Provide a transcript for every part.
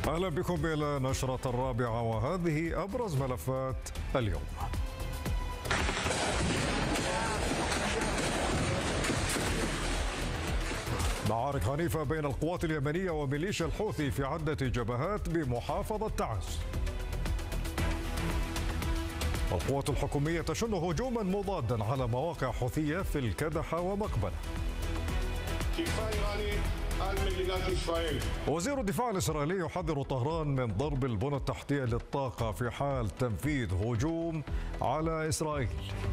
أهلا بكم إلى نشرة الرابعة، وهذه أبرز ملفات اليوم. معارك عنيفة بين القوات اليمنية وميليشيا الحوثي في عدة جبهات بمحافظة تعز. القوات الحكومية تشن هجوما مضادا على مواقع حوثية في الكدحة ومقبلة. وزير الدفاع الإسرائيلي يحذر طهران من ضرب البنى التحتية للطاقة في حال تنفيذ هجوم على إسرائيل.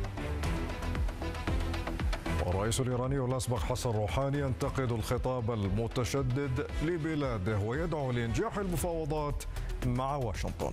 والرئيس الإيراني الأسبق حسن روحاني ينتقد الخطاب المتشدد لبلاده ويدعو لإنجاح المفاوضات مع واشنطن.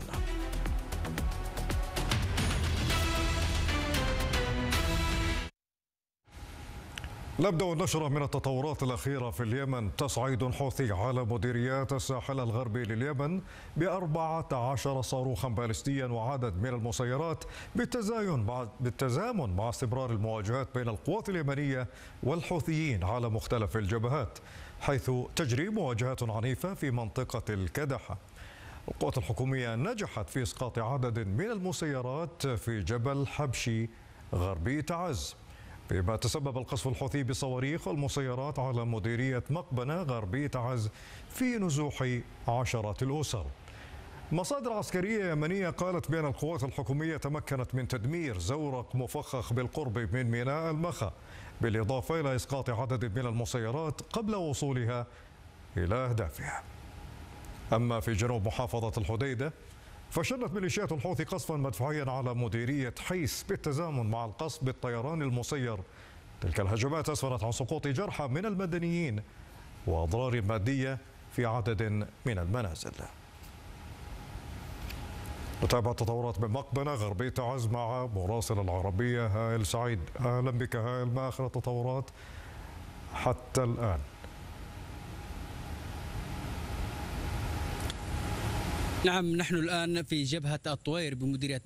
نبدأ النشرة من التطورات الأخيرة في اليمن. تصعيد حوثي على مديريات الساحل الغربي لليمن ب14 صاروخا باليستيا وعدد من المسيرات بالتزامن مع استمرار المواجهات بين القوات اليمنية والحوثيين على مختلف الجبهات، حيث تجري مواجهات عنيفة في منطقة الكدحة. القوات الحكومية نجحت في إسقاط عدد من المسيرات في جبل حبشي غربي تعز، فيما تسبب القصف الحوثي بصواريخ والمسيرات على مديرية مقبنة غربي تعز في نزوح عشرات الأسر. مصادر عسكرية يمنية قالت بأن القوات الحكومية تمكنت من تدمير زورق مفخخ بالقرب من ميناء المخا، بالإضافة إلى إسقاط عدد من المسيرات قبل وصولها إلى أهدافها. أما في جنوب محافظة الحديدة، فشنت ميليشيات الحوثي قصفا مدفعيا على مديرية حيس بالتزامن مع القصف بالطيران المسير. تلك الهجمات أسفرت عن سقوط جرحى من المدنيين وأضرار مادية في عدد من المنازل. نتابع التطورات بمقبنة غربي تعز مع مراسل العربية هائل سعيد. أهلا بك هائل، ما آخر التطورات حتى الآن؟ نعم، نحن الآن في جبهة الطوير بمديرية